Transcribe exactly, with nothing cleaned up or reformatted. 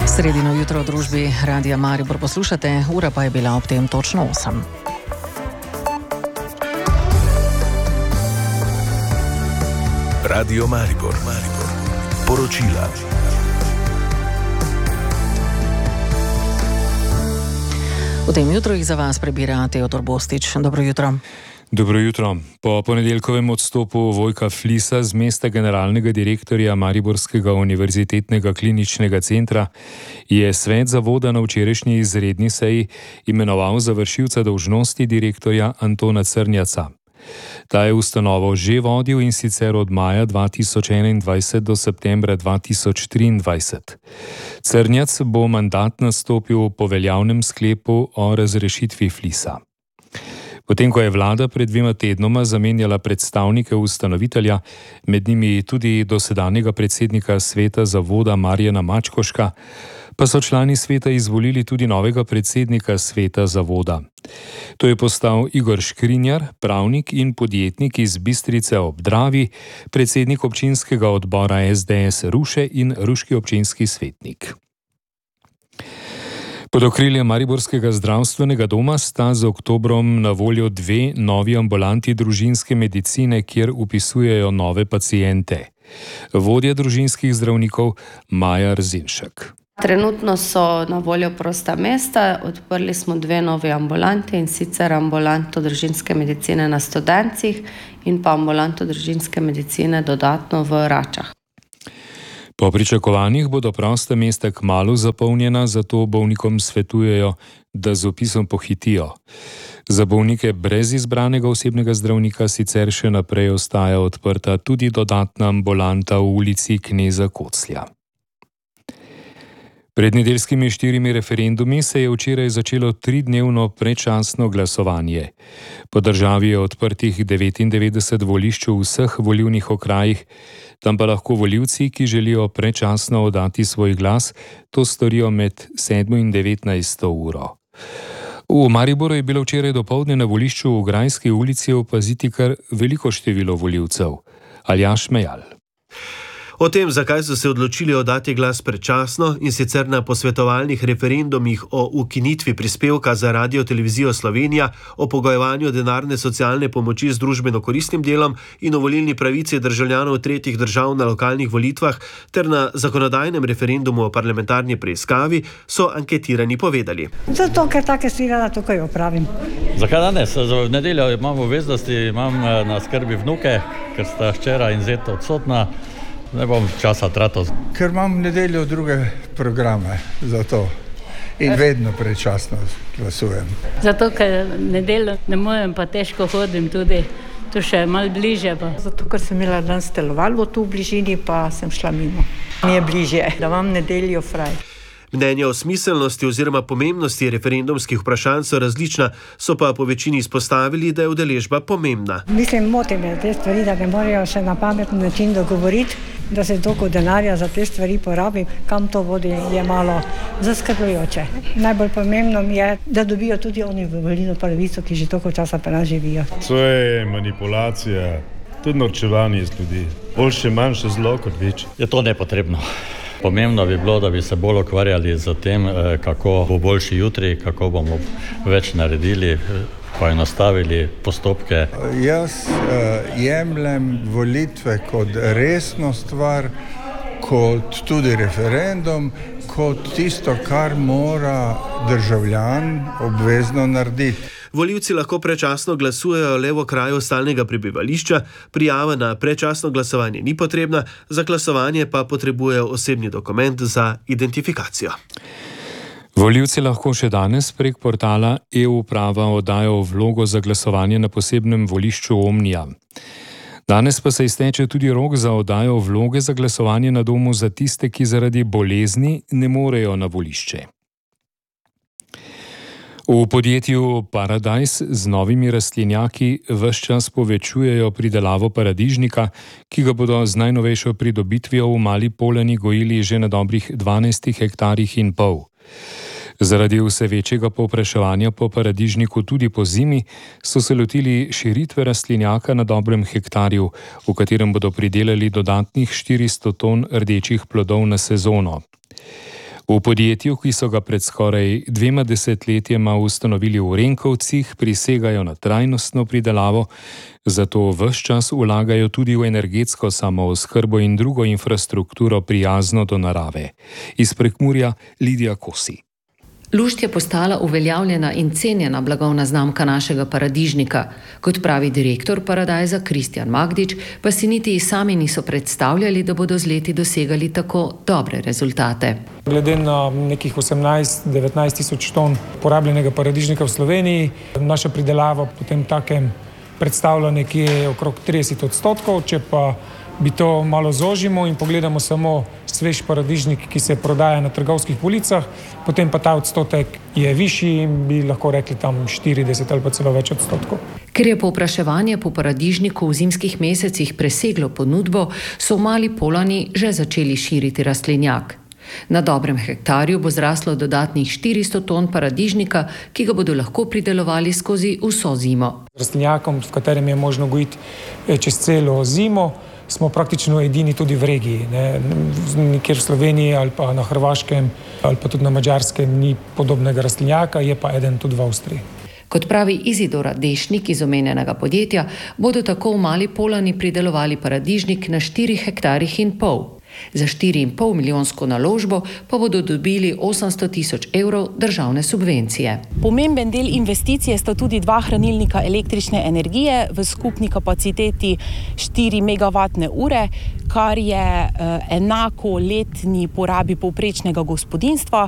Sredino jutro v družbi Radia Maribor poslušate, ura pa je bila ob tem točno osem. Radio Maribor, Maribor. Poročila. V tem jutru jih za vas prebira Teodor Bostič. Dobro jutro. Dobro jutro. Po ponedeljkovem odstopu Vojka Flisa z mesta generalnega direktorja Mariborskega univerzitetnega kliničnega centra je svet zavoda na včerajšnji izredni seji imenoval za vršilca dolžnosti direktorja Antona Crnjaca. Ta je ustanovo že vodil in sicer od maja dva tisoč enaindvajset do septembra dva tisoč triindvajset. Crnjac bo mandat nastopil po veljavnem sklepu o razrešitvi Flisa. Potem, ko je vlada pred dvema tednoma zamenjala predstavnike ustanovitelja, med njimi tudi dosedanjega predsednika sveta zavoda Marjana Mačkoška, pa so člani sveta izvolili tudi novega predsednika sveta zavoda. To je postal Igor Škrinjar, pravnik in podjetnik iz Bistrice ob Dravi, predsednik občinskega odbora S D S Ruše in ruški občinski svetnik. Pod okriljem Mariborskega zdravstvenega doma sta z oktobrom na voljo dve novi ambulanti družinske medicine, kjer upisujejo nove paciente. Vodja družinskih zdravnikov Maja Rzinšek. Trenutno so na voljo prosta mesta, odprli smo dve novi ambulanti, in sicer ambulanto družinske medicine na Studencih in pa ambulanto družinske medicine dodatno v Račah. Po pričakovanjih bodo prosta mesta kmalu zapolnjena, zato bolnikom svetujejo, da z vpisom pohitijo. Za bolnike brez izbranega osebnega zdravnika sicer še naprej ostaja odprta tudi dodatna ambulanta v ulici Kneza Koclja. Pred nedeljskimi štirimi referendumi se je včeraj začelo tridnevno predčasno glasovanje. Po državi je odprtih devetindevetdeset volišč v vseh volilnih okrajih, tam pa lahko volivci, ki želijo predčasno oddati svoj glas, to storijo med sedmo in devetnajsto uro. V Mariboru je bilo včeraj dopoldne na volišču v Grajski ulici opaziti kar veliko število volivcev. Aljaž Mejal. O tem, zakaj so se odločili oddati glas predčasno in sicer na posvetovalnih referendumih o ukinitvi prispevka za Radio-televizijo Slovenija, o pogojevanju denarne socialne pomoči z družbeno koristnim delom in o volilni pravici državljanov tretjih držav na lokalnih volitvah ter na zakonodajnem referendumu o parlamentarni preiskavi, so anketirani povedali. Zato, ker take stvari rada tukaj opravim. Zakaj danes? V nedeljo imam obveznosti, imam na skrbi vnuke, ker sta hčera in zet odsotna. Ne bom časa tratil. Ker imam v nedeljo druge programe za to in vedno predčasno glasujem. Zato, ker nedeljo ne morem, pa težko hodim tudi, tu še malo bliže. Pa. Zato, ker sem imela danes telovadbo tu v bližini, pa sem šla mimo. Mi je bližje, da imam nedeljo fraj. Mnenja o smiselnosti oziroma pomembnosti referendumskih vprašanj so različna, so pa po večini izpostavili, da je udeležba pomembna. Mislim, moti me te stvari, da ne morejo še na pametni način dogovoriti, da se toliko denarja za te stvari porabi, kam to vodi, je malo zaskrbljujoče. Najbolj pomembno mi je, da dobijo tudi oni volilno pravico, ki že toliko časa pri nas živijo. To je manipulacija, tudi norčevanje iz ljudi. Boljše manjše zlo kot več. Je to nepotrebno. Pomembno bi bilo, da bi se bolj ukvarjali z tem, kako bo boljši jutri, kako bomo več naredili, poenostavili postopke. Jaz uh, jemljem volitve kot resno stvar, kot tudi referendum, kot tisto, kar mora državljan obvezno narediti. Volivci lahko predčasno glasujejo le v kraju stalnega prebivališča, prijava na predčasno glasovanje ni potrebna, za glasovanje pa potrebujejo osebni dokument za identifikacijo. Volivci lahko še danes prek portala e-uprava oddajo vlogo za glasovanje na posebnem volišču Omnija. Danes pa se izteče tudi rok za oddajo vloge za glasovanje na domu za tiste, ki zaradi bolezni ne morejo na volišče. V podjetju Paradise z novimi rastlinjaki ves čas povečujejo pridelavo paradižnika, ki ga bodo z najnovejšo pridobitvijo v Mali Polani gojili že na dobrih dvanajstih hektarjih in pol. Zaradi vse večjega povpraševanja po paradižniku tudi po zimi so se lotili širitve rastlinjaka na dobrem hektarju, v katerem bodo pridelali dodatnih štiristo ton rdečih plodov na sezono. V podjetju, ki so ga pred skoraj dvema desetletjema ustanovili v Renkovcih, prisegajo na trajnostno pridelavo, zato ves čas vlagajo tudi v energetsko samooskrbo in drugo infrastrukturo prijazno do narave. Iz Prekmurja Lidija Kosi. Lušt je postala uveljavljena in cenjena blagovna znamka našega paradižnika. Kot pravi direktor Paradajza Kristjan Magdič, pa si niti sami niso predstavljali, da bodo z leti dosegali tako dobre rezultate. Glede na nekih osemnajst do devetnajst tisoč ton porabljenega paradižnika v Sloveniji, naša pridelava potem takem predstavlja nekje okrog trideset odstotkov, če pa bi to malo zožimo in pogledamo samo svež paradižnik, ki se prodaja na trgovskih policah, potem pa ta odstotek je višji in bi lahko rekli tam štirideset ali pa celo več odstotkov. Ker je povpraševanje po paradižniku v zimskih mesecih preseglo ponudbo, so v Mali Polani že začeli širiti rastlinjak. Na dobrem hektarju bo zraslo dodatnih štiristo ton paradižnika, ki ga bodo lahko pridelovali skozi vso zimo. Rastlinjakom, v katerem je možno gojiti čez celo zimo, smo praktično edini tudi v regiji. Ne? Nikjer v Sloveniji ali pa na Hrvaškem ali pa tudi na Madžarskem ni podobnega rastlinjaka, je pa eden tudi v Avstriji. Kot pravi Izidora Dešnik iz omenjenega podjetja, bodo tako v Mali Polani pridelovali paradižnik na štirih hektarjih in pol. Za štiri in pol milijonsko naložbo pa bodo dobili osemsto tisoč evrov državne subvencije. Pomemben del investicije sta tudi dva hranilnika električne energije v skupni kapaciteti štiri megavatne ure, kar je enako letni porabi povprečnega gospodinjstva.